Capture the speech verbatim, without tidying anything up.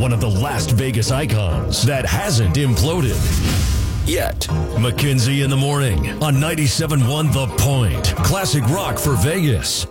one of the last Vegas icons that hasn't imploded yet. Mackenzie in the morning on ninety-seven point one The Point. Classic rock for Vegas.